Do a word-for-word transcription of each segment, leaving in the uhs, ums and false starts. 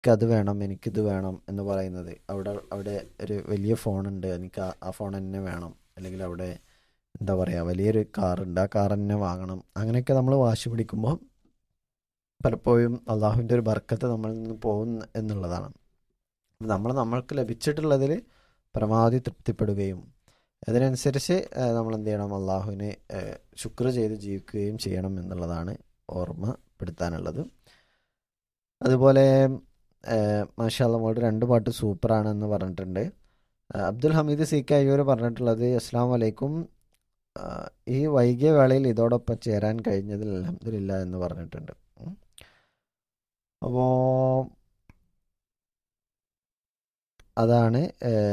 എനിക്കത് വേണം എനിക്കിത് വേണം എന്ന് പറയുന്നത്. അവിടെ അവിടെ ഒരു വലിയ ഫോണുണ്ട്, എനിക്ക് ആ ആ ഫോൺ തന്നെ വേണം, അല്ലെങ്കിൽ അവിടെ എന്താ പറയുക വലിയൊരു കാറുണ്ട്, ആ കാർ തന്നെ വാങ്ങണം, അങ്ങനെയൊക്കെ നമ്മൾ വാശി പിടിക്കുമ്പോൾ പലപ്പോഴും അള്ളാഹുവിൻ്റെ ഒരു ബർക്കത്ത് നമ്മളിൽ നിന്ന് പോകും എന്നുള്ളതാണ്. നമ്മൾ നമ്മൾക്ക് ലഭിച്ചിട്ടുള്ളതിൽ പരമാവധി തൃപ്തിപ്പെടുകയും അതിനനുസരിച്ച് നമ്മൾ എന്ത് ചെയ്യണം, അള്ളാഹുവിനെ ശുക്ർ ചെയ്ത് ജീവിക്കുകയും ചെയ്യണം എന്നുള്ളതാണ് ഓർമ്മപ്പെടുത്താനുള്ളത്. അതുപോലെ മാഷാ അല്ലാഹ് മോളുടെ രണ്ട് പാട്ട് സൂപ്പറാണെന്ന് പറഞ്ഞിട്ടുണ്ട്. അബ്ദുൽ ഹമീദ് സി കെ അയ്യൂർ പറഞ്ഞിട്ടുള്ളത് അസ്സലാമു അലൈക്കും, ഈ വൈകിയ വേളയിൽ ഇതോടൊപ്പം ചേരാൻ കഴിഞ്ഞതിൽ അൽഹംദുലില്ലാ എന്ന് പറഞ്ഞിട്ടുണ്ട്. അപ്പോൾ അതാണ്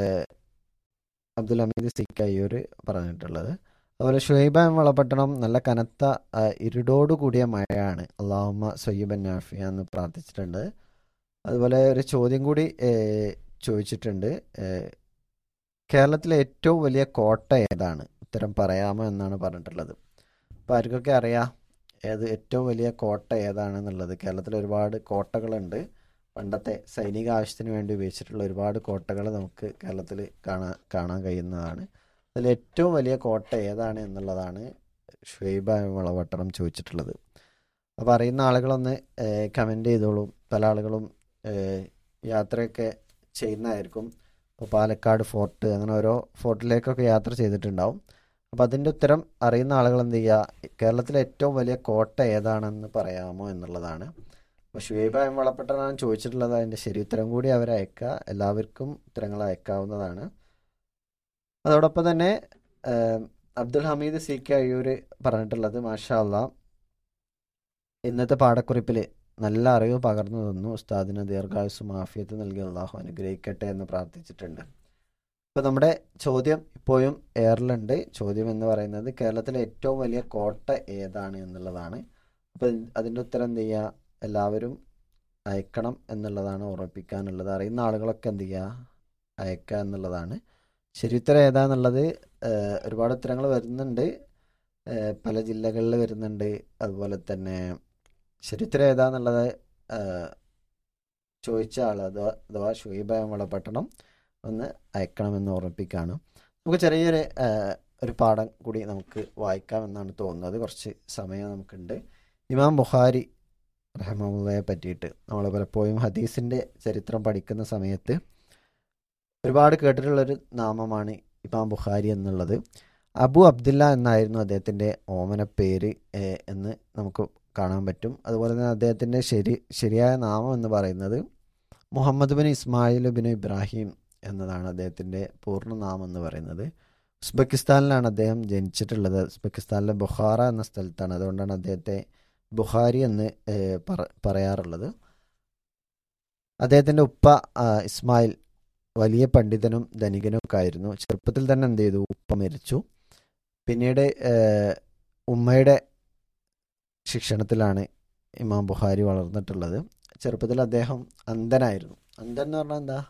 അബ്ദുൽ ഹമീദ് സി കെ അയ്യൂർ പറഞ്ഞിട്ടുള്ളത്. അതുപോലെ ഷുഹൈബ എം വളപട്ടണം നല്ല കനത്ത ഇരുടോടു കൂടിയ മഴയാണ്, അല്ലാഹുമ്മ സയ്യിബൻ നാഫിയ എന്ന് പ്രാർത്ഥിച്ചിട്ടുണ്ട്. അതുപോലെ ഒരു ചോദ്യം കൂടി ചോദിച്ചിട്ടുണ്ട്, കേരളത്തിലെ ഏറ്റവും വലിയ കോട്ട ഏതാണ്, ഉത്തരം പറയാമോ എന്നാണ് പറഞ്ഞിട്ടുള്ളത്. അപ്പോൾ ആർക്കൊക്കെ അറിയാം ഏത് ഏറ്റവും വലിയ കോട്ട ഏതാണെന്നുള്ളത്? കേരളത്തിൽ ഒരുപാട് കോട്ടകളുണ്ട്. പണ്ടത്തെ സൈനിക ആവശ്യത്തിന് വേണ്ടി ഉപയോഗിച്ചിട്ടുള്ള ഒരുപാട് കോട്ടകൾ നമുക്ക് കേരളത്തിൽ കാണാൻ കാണാൻ കഴിയുന്നതാണ്. അതിൽ ഏറ്റവും വലിയ കോട്ട ഏതാണ് എന്നുള്ളതാണ് ഷുഹൈബ വളവട്ടണം ചോദിച്ചിട്ടുള്ളത്. അപ്പോൾ അറിയുന്ന ആളുകളൊന്ന് കമൻറ്റ് ചെയ്തോളൂ. പല ആളുകളും യാത്രയൊക്കെ ചെയ്യുന്നതായിരിക്കും. ഇപ്പോൾ പാലക്കാട് ഫോർട്ട്, അങ്ങനെ ഓരോ ഫോർട്ടിലേക്കൊക്കെ യാത്ര ചെയ്തിട്ടുണ്ടാവും. അപ്പോൾ അതിൻ്റെ ഉത്തരം അറിയുന്ന ആളുകൾ എന്ത് ചെയ്യുക, കേരളത്തിലെ ഏറ്റവും വലിയ കോട്ട ഏതാണെന്ന് പറയാമോ എന്നുള്ളതാണ്. അപ്പോൾ ഷുഹൈബ എം വളപ്പെട്ടതാണ് ചോദിച്ചിട്ടുള്ളത്. അതിൻ്റെ ശരി ഉത്തരം കൂടി അവർ അയക്കുക. എല്ലാവർക്കും ഉത്തരങ്ങൾ അയക്കാവുന്നതാണ്. അതോടൊപ്പം തന്നെ അബ്ദുൽ ഹമീദ് സി കെ അയ്യൂർ പറഞ്ഞിട്ടുള്ളത് മാഷാ അല്ലാഹ് ഇന്നത്തെ പാഠക്കുറിപ്പിൽ നല്ല അറിവ് പകർന്നു തന്നു, ഉസ്താദിന് ദീർഘായുസ്സും ആഫിയത്ത് നൽകി അള്ളാഹു അനുഗ്രഹിക്കട്ടെ എന്ന് പ്രാർത്ഥിച്ചിട്ടുണ്ട്. ഇപ്പോൾ നമ്മുടെ ചോദ്യം ഇപ്പോഴും എയറിലുണ്ട്. ചോദ്യം എന്ന് പറയുന്നത് കേരളത്തിലെ ഏറ്റവും വലിയ കോട്ട ഏതാണ് എന്നുള്ളതാണ്. അപ്പോൾ അതിൻ്റെ ഉത്തരം എന്ത് ചെയ്യുക, എല്ലാവരും അയക്കണം എന്നുള്ളതാണ് ഓർമ്മിപ്പിക്കാനുള്ളത്. അറിയുന്ന ആളുകളൊക്കെ എന്ത് ചെയ്യുക, അയക്കുക എന്നുള്ളതാണ്. ശരി ഉത്തരം ഏതാന്നുള്ളത് ഒരുപാട് ഉത്തരങ്ങൾ വരുന്നുണ്ട്, പല ജില്ലകളിൽ വരുന്നുണ്ട്. അതുപോലെ തന്നെ ശരി ഉത്തരം ഏതാന്നുള്ളത് ചോദിച്ച ആൾ അഥവാ അഥവാ ഷുഹൈബ വളപട്ടണം ഒന്ന് അയക്കണമെന്ന് ഓർമ്മിപ്പിക്കുകയാണ്. നമുക്ക് ചെറിയൊരു ഒരു പാഠം കൂടി നമുക്ക് വായിക്കാമെന്നാണ് തോന്നുന്നത്. കുറച്ച് സമയം നമുക്കുണ്ട്. ഇമാം ബുഖാരി റഹ്മത്തുള്ളാഹിയെ പറ്റിയിട്ട് നമ്മൾ പലപ്പോഴും ഹദീസിൻ്റെ ചരിത്രം പഠിക്കുന്ന സമയത്ത് ഒരുപാട് കേട്ടിട്ടുള്ളൊരു നാമമാണ് ഇമാം ബുഖാരി എന്നുള്ളത്. അബു അബ്ദുല്ല എന്നായിരുന്നു അദ്ദേഹത്തിൻ്റെ ഓമന പേര് എന്ന് നമുക്ക് കാണാൻ പറ്റും. അതുപോലെ തന്നെ അദ്ദേഹത്തിൻ്റെ ശരി ശരിയായ നാമം എന്ന് പറയുന്നത് Muhammad bin Ismail bin Ibrahim എന്നതാണ് അദ്ദേഹത്തിൻ്റെ പൂർണ്ണനാമം എന്ന് പറയുന്നത്. ഉസ്ബെക്കിസ്ഥാനിലാണ് അദ്ദേഹം ജനിച്ചിട്ടുള്ളത്. ഉസ്ബെക്കിസ്ഥാനിലെ ബുഖാറ എന്ന സ്ഥലത്താണ്. അതുകൊണ്ടാണ് അദ്ദേഹത്തെ ബുഖാരി എന്ന് പറയാറുള്ളത്. അദ്ദേഹത്തിൻ്റെ ഉപ്പ ഇസ്മായിൽ വലിയ പണ്ഡിതനും ധനികനും ഒക്കെ ആയിരുന്നു. ചെറുപ്പത്തിൽ തന്നെ എന്ത് ചെയ്തു, ഉപ്പ മരിച്ചു. പിന്നീട് ഉമ്മയുടെ ശിക്ഷണത്തിലാണ് ഇമാം ബുഖാരി വളർന്നിട്ടുള്ളത്. ചെറുപ്പത്തിൽ അദ്ദേഹം അന്ധനായിരുന്നു. അന്ധൻ എന്ന് പറഞ്ഞാൽ എന്താ,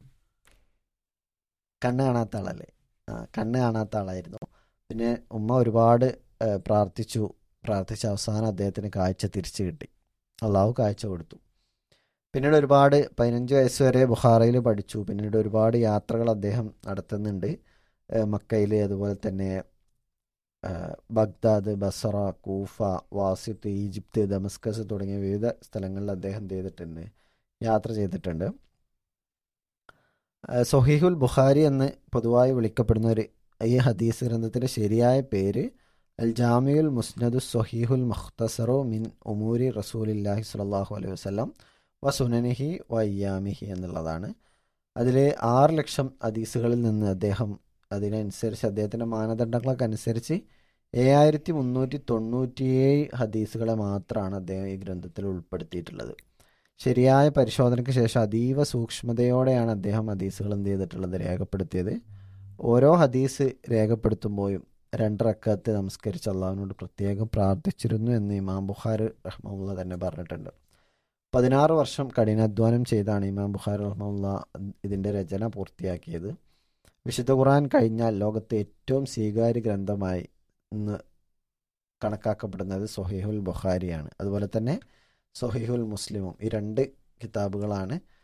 കണ്ണ് കാണാത്ത ആളല്ലേ? ആ കണ്ണ് കാണാത്ത ആളായിരുന്നു. പിന്നെ ഉമ്മ ഒരുപാട് പ്രാർത്ഥിച്ചു. പ്രാർത്ഥിച്ച അവസാനം അദ്ദേഹത്തിന് കാഴ്ച തിരിച്ചു കിട്ടി. അള്ളാഹു കാഴ്ച കൊടുത്തു. പിന്നീട് ഒരുപാട് പതിനഞ്ച് വയസ്സ് വരെ ബുഖാറയിൽ പഠിച്ചു. പിന്നീട് ഒരുപാട് യാത്രകൾ അദ്ദേഹം നടത്തുന്നുണ്ട്. മക്കയിൽ, അതുപോലെ തന്നെ ബഗ്ദാദ്, ബസറ, കൂഫ, വാസിത്ത്, ഈജിപ്ത്, ദമസ്കസ് തുടങ്ങിയ വിവിധ സ്ഥലങ്ങളിൽ അദ്ദേഹം ചെയ്തിട്ടുണ്ട്, യാത്ര ചെയ്തിട്ടുണ്ട്. സൊഹീഹുൽ ബുഖാരി എന്ന് പൊതുവായി വിളിക്കപ്പെടുന്ന ഒരു ഈ ഹദീസ് ഗ്രന്ഥത്തിൻ്റെ ശരിയായ പേര് അൽ ജാമിഉൽ മുസ്നദു സൊഹീഹുൽ മുഖ്തസറു മിൻ ഉമൂരി റസൂലില്ലാഹി സ്വല്ലല്ലാഹു അലൈഹി വസല്ലം വ സുനനിഹി വ അയ്യാമിഹി എന്നുള്ളതാണ്. അതിൽ ആറ് ലക്ഷം ഹദീസുകളിൽ നിന്ന് അദ്ദേഹം അതിനനുസരിച്ച് അദ്ദേഹത്തിൻ്റെ മാനദണ്ഡങ്ങളൊക്കെ അനുസരിച്ച് ഏഴായിരത്തി മുന്നൂറ്റി തൊണ്ണൂറ്റിയേഴ് ഹദീസുകളെ മാത്രമാണ് അദ്ദേഹം ഈ ഗ്രന്ഥത്തിൽ ഉൾപ്പെടുത്തിയിട്ടുള്ളത്. ശരിയായ പരിശോധനയ്ക്ക് ശേഷം അതീവ സൂക്ഷ്മതയോടെയാണ് അദ്ദേഹം ഹദീസുകൾ എന്ത് ചെയ്തിട്ടുള്ളത്, രേഖപ്പെടുത്തിയത്. ഓരോ ഹദീസ് രേഖപ്പെടുത്തുമ്പോഴും രണ്ട് റക്അത്ത് നമസ്കരിച്ച് അള്ളാഹുവിനോട് പ്രത്യേകം പ്രാർത്ഥിച്ചിരുന്നു എന്ന് ഇമാം ബുഖാരി റഹ്മത്തുള്ളാഹി തന്നെ പറഞ്ഞിട്ടുണ്ട്. പതിനാറ് വർഷം കഠിനാധ്വാനം ചെയ്താണ് ഇമാം ബുഖാരി റഹ്മത്തുള്ളാഹി ഇതിൻ്റെ രചന പൂർത്തിയാക്കിയത്. വിശുദ്ധ ഖുർആൻ കഴിഞ്ഞാൽ ലോകത്തെ ഏറ്റവും സ്വീകാര്യ ഗ്രന്ഥമായി ഇന്ന് കണക്കാക്കപ്പെടുന്നത് സൊഹീഹുൽ ബുഖാരിയാണ്. അതുപോലെ തന്നെ സൊഹീഹുൽ മുസ്ലിമും. ഈ രണ്ട് കിതാബുകളാണ്